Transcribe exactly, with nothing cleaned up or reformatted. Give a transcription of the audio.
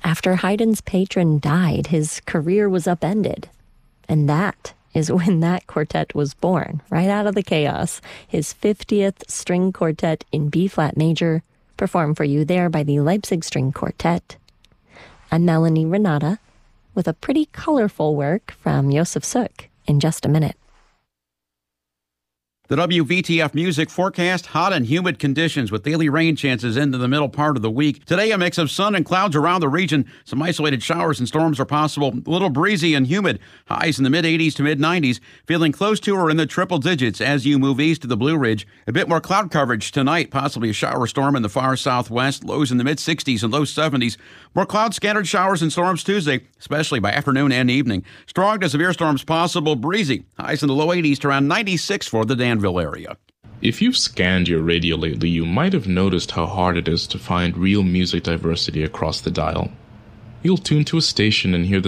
After Haydn's patron died, his career was upended. And that is when that quartet was born, right out of the chaos. His fiftieth string quartet in B-flat major, performed for you there by the Leipzig String Quartet. I'm Melanie Renata with a pretty colorful work from Josef Suk in just a minute. The W V T F music forecast, hot and humid conditions with daily rain chances into the middle part of the week. Today, a mix of sun and clouds around the region. Some isolated showers and storms are possible. A little breezy and humid. Highs in the mid eighties to mid nineties. Feeling close to or in the triple digits as you move east to the Blue Ridge. A bit more cloud coverage tonight. Possibly a shower storm in the far southwest. Lows in the mid sixties and low seventies. More cloud scattered showers and storms Tuesday, especially by afternoon and evening. Strong to severe storms possible. Breezy. Highs in the low eighties to around ninety-six for the Danville area. If you've scanned your radio lately, you might have noticed how hard it is to find real music diversity across the dial. You'll tune to a station and hear the